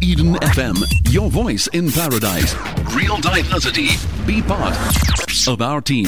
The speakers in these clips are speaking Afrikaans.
Eden FM, your voice in paradise. Real diversity. Be part of our team.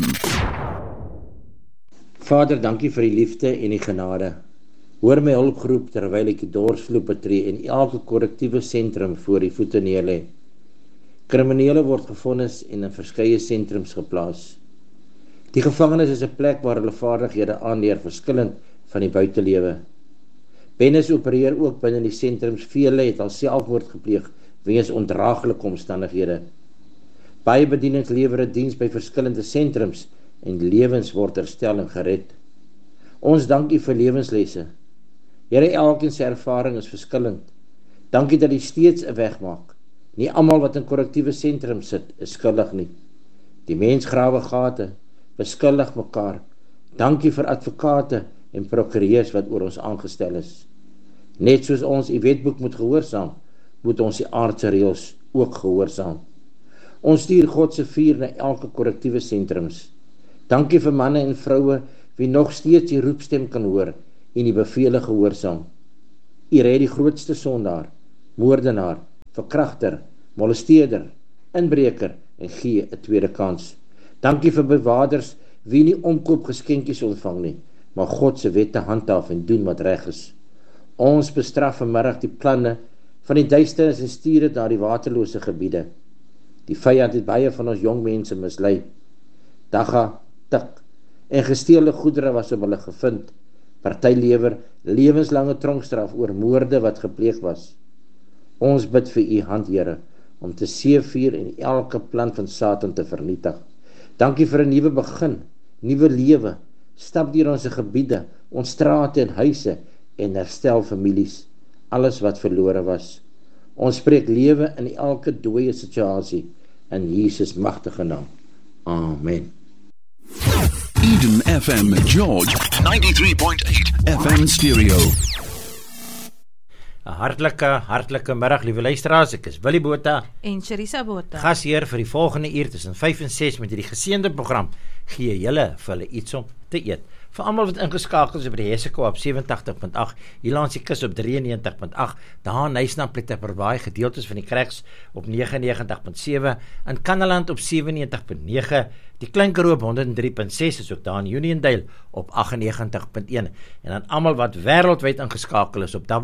Vader, dankie vir die liefde en die genade. Hoor my hulpgroep terwyl ek die dorsvloer betree en elke korrektiewe sentrum voor die voete neerlê. Kriminele word gevonnis en in verskeie sentrums geplaas. Die gevangenis is 'n plek waar hulle vaardighede aanleer, verskillend van die buitelewe. Bendes opereer ook binne die sentrums. Vele het al selfmoord gepleeg weens ondraaglike omstandighede. Baie bedienings lewer 'n diens by verskillende sentrums en lewens word herstel en gered. Ons dank U vir lewenslesse. Here, elkeen se ervaring is verskillend. Dankie dat U steeds 'n weg maak. Nie almal wat in korrektiewe sentrums sit, is skuldig nie. Die mens grawe gate, beskuldig mekaar. Dankie vir advokate en prokureurs wat oor ons aangestel is. Net soos ons U wetboek moet gehoorsaam, moet ons die aardse reëls ook gehoorsaam. Ons stuur God se vuur na elke korrektiewe sentrums. Dankie vir manne en vroue wie nog steeds die roepstem kan hoor en die bevele gehoorsaam. U red die grootste sondaar, moordenaar, verkragter, molesteerder, inbreker en gee 'n tweede kans. Dankie vir bewaarders wie nie omkoopgeskenkies ontvang nie, maar God se wette handhaaf en doen wat reg is. Ons bestraf vanmiddag die planne van die duisternis en stuur dit na die waterlose gebiede. Die vyand het baie van ons jong mense mislei. Dagga, tik en gesteelde goedere was op hulle gevind. Party lewer lewenslange tronkstraf oor moorde wat gepleeg was. Ons bid vir U hand, Here, om te seëvier en elke plan van Satan te vernietig. Dankie vir 'n nuwe begin, nuwe lewe. Stap deur ons gebiede, ons strate en huise en herstel families, alles wat verlore was. Ons spreek lewe in elke dooie situasie in Jesus magtige naam. Amen. Eden FM, George, 93.8 FM stereo. 'n hartlike middag, liewe luisteraars. Ek is Willie Botha en Charissa Botha. Gasheer vir die volgende uur tussen 5 en 6 met hierdie geseënde program gee julle vir hulle iets om te eet. Vir almal wat ingeskakel is op die Heseko op 87.8, hier langs die kus op 93.8, daar in Nysnap het Upperbaai gedeeltes van die Cracks op 99.7, in Kannaland op 97.9, die Klinker op 103.6 is ook daar in Uniondale op 98.1 en aan almal wat wêreldwyd ingeskakel is op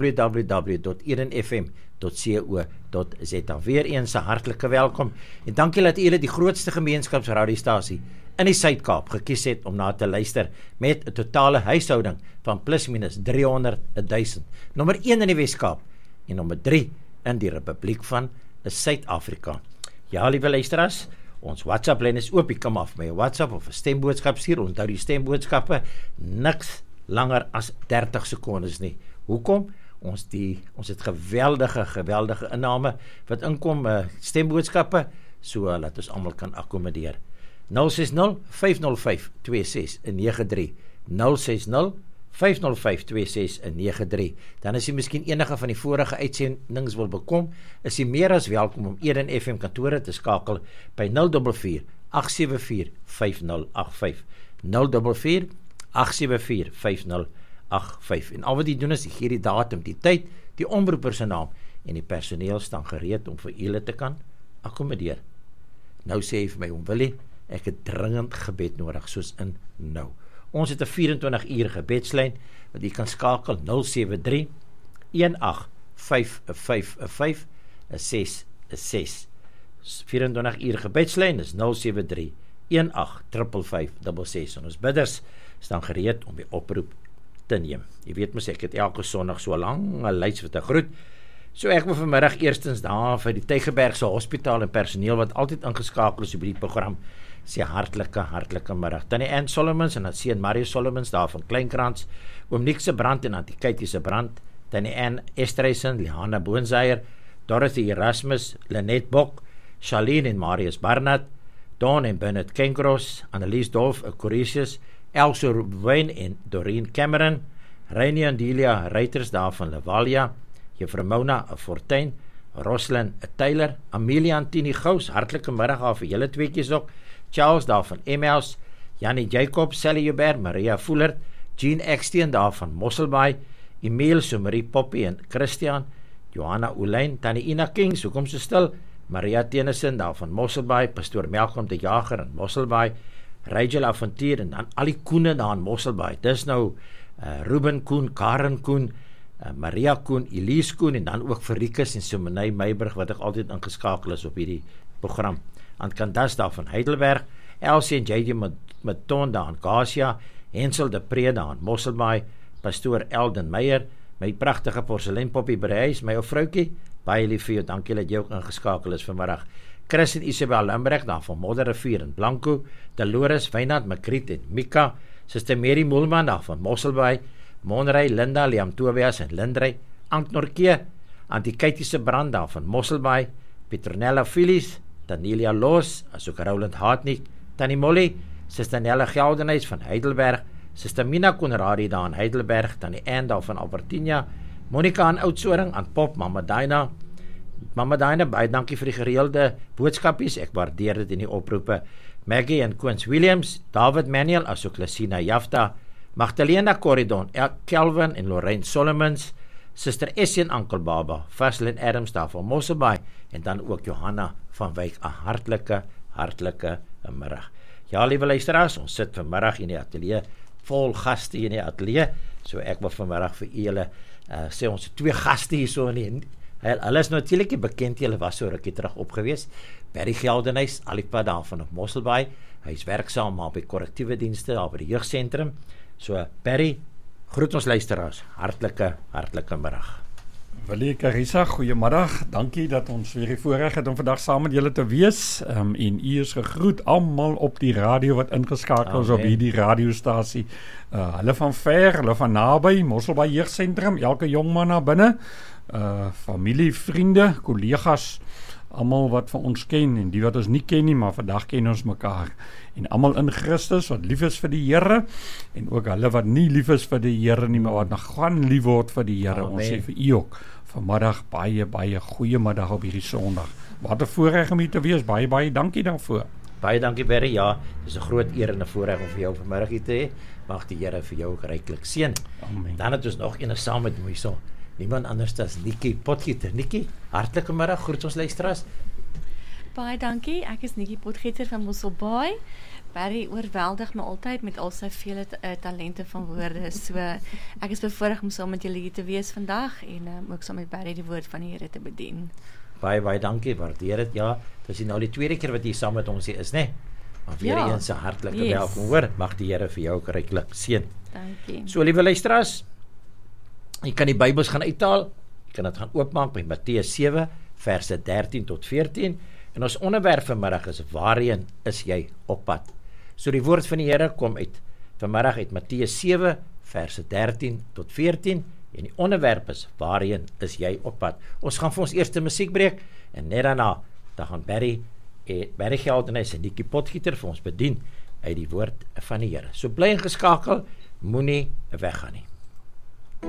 www.edenfm.co.za. Weer eens 'n hartlike welkom en dankie dat julle die grootste gemeenskapsradiostasie in die Suid-Kaap gekies het om na te luister met 'n totale huishouding van plus minus 300.000. Nommer 1 in die Wes-Kaap en nommer 3 in die Republiek van Suid-Afrika. Ja, liewe luisteraars, ons WhatsApp-lyn is oop. Jy kan af my WhatsApp of 'n stemboodskap stuur. Onthou die stemboodskappe niks langer as 30 sekondes nie. Hoekom? Ons het geweldige inname wat inkom, stemboodskappe, so laat ons almal kan akkommodeer. 060-505-2693 060-505-2693. Dan as jy miskien enige van die vorige uitsendings wil bekom, is jy meer as welkom om Eden FM kantore te skakel by 044-874-5085 044-874-5085 en al wat jy doen is jy gee die datum, die tyd, die omroeper se naam en die personeel staan gereed om vir julle te kan akkommodeer. Nou sê hy vir my, Willie, ek het dringend gebed nodig, soos in nou. Ons het 'n 24 uur gebedslyn wat jy kan skakel 073 1855 666. 24 uur gebedslyn is 073 1855 en ons bidders staan gereed om die oproep te neem. Jy weet mos ek het elke Sondag so lank 'n lys wat te groet. So ek wil vanmiddag eerstens daar vir die Tygerbergse Hospitaal en personeel wat altyd ingeskakel is op die program sê hartlike middag. Tannie Ann Solomons en Seun Mario Solomons daar van Kleinkrans, oom Nick se brand en Auntie Katie se brand, Tannie Ann Estreisen, Liana Boonseier, Dorothy Erasmus, Lenet Bok, Charlene en Marius Barnard, Don en Bernard Kenkros, Annelies Dolf, Coricius, Elsie Wayne en Doreen Cameron, Reinie en Delia Reiters daar van Lavalia, Juffrou Mona Fortuin, Roslyn Taylor, Amelia Antini Gous, hartlike middag af vir julle tweeetjies ook, Charles daar van Emmaus, Jannie Jacob, Sally Hubert, Maria Fuller, Jean Eksteen daar van Mosselbaai, Emile, Marie Poppy en Christian, Johanna Oulyn, Tannie Ina King, so kom so stil, Maria Tennyson daar van Mosselbaai, Pastoor Malcolm de Jager in Mosselbaai, Rachel Avontuur en dan al die Koene daar in Mosselbaai. Dis nou Ruben Koen, Karen Koen, Maria Koen, Elise Koen en dan ook vir Rikus en Simonay Meiburg wat ek altyd ingeskakel is op hierdie program. Aan Candas daar van Heidelberg, Elsie en JD Maton daar in Kasia, Hensel de Pre daar in Mosselbaai, Pastoor Elden Meyer, my pragtige porseleinpoppie by die huis, my ou vroukie, baie lief vir jou, dankie dat jy ook ingeskakel is vanmiddag. Chris en Isabel Limburg daar van Modderrivier in Blanco, Dolores, Wynand, Makriet en Mika, Suster Mary Moelman daar van Mosselbaai, Monrey, Linda, Liam Tobias en Lindrey, Anknorkee, Antikitiese Brand daar van Mosselbaai, Petronella Phyllis, Danielia Loos, asook Roland Hartnick, Tannie Molly, Suster Nella Geldenhuis van Heidelberg, Suster Mina Konradi daar in Heidelberg, Tannie Anne daar van Albertina, Monica aan Oudtshoorn, aan Pop, Mama Dina, baie dankie vir die gereelde boodskapies, ek waardeer dit in die oproepe, Maggie en Quince Williams, David Manuel, asook Lucina Jafta, Magdalena Corridon, Kelvin en Lorraine Solomons, Suster Essie en Uncle Baba, Vaslin Adams daar van Mosselbaai, en dan ook Johanna van Wyk, 'n hartlike middag. Ja, liewe luisteraars, ons sit vanmiddag in die ateljee, vol gaste in die ateljee, so ek wil vanmiddag vir julle sê ons 2 gaste hier so in hulle is natuurlik bekend, julle was so rukkie terug op gewees, Barry Geldenhuis, alipad daar van Mosselbaai, hy is werksaam maar by korrektiewe dienste, daar by die jeugsentrum, so Barry, groet ons luisteraars, hartlike middag. Willie Carissa, goeiemiddag, dankie dat ons weer die voorreg het om vandag saam met julle te wees, en u is gegroet almal op die radio wat ingeskakel is op hierdie radiostasie, hulle van ver, hulle van naby, Mosselbaai jeugsentrum, elke jongman na binne, familie, vriende, kollegas, almal wat van ons ken, en die wat ons nie ken nie, maar vandag ken ons mekaar, en almal in Christus wat lief is vir die Here, en ook hulle wat nie lief is vir die Here nie, maar wat nog gaan lief word vir die Here. Ons sê vir u ook, vanmiddag baie goeiemiddag op hierdie Sondag. Wat 'n voorreg om hier te wees, baie dankie daarvoor. Baie dankie Barry, ja, dis 'n groot eer en 'n voorreg om vir jou vanmiddag hier te hê, mag die Here vir jou ook ryklik seën. Amen. Dan het ons nog een saam met my so, niemand anders as Nikki Potgieter. Nikki, hartlike middag, groet ons luisteraars. Baie dankie, ek is Nikki Potgieter van Mosselbaai. Barry oorweldig my altyd met al sy vele talente van woorde, so ek is bevoorreg om saam met julle hier te wees vandag, en ook saam met Barry die woord van die Here te bedien. Baie dankie, waardeer dit, ja, dis nou die tweede keer wat jy saam met ons hier is, né? Maar weer eens 'n hartlike welkom, hoor, mag die Here vir jou ook ryklik seën. Dankie. So, liewe luisteraars, jy kan die Bybels gaan uithaal, jy kan dit gaan oopmaak by Matteus 7, verse 13 tot 14, en ons onderwerp vanmiddag is, waarheen is jy op pad? So die woord van die Here kom vanmiddag uit Matteus 7, verse 13 tot 14, en die onderwerp is, waarheen is jy op pad? Ons gaan vir ons eerste musiekbreek, en net daarna, dan gaan Barry Geldenhuis en Nikki Potgieter vir ons bedien uit die woord van die Here. So bly ingeskakel, moenie weggaan nie.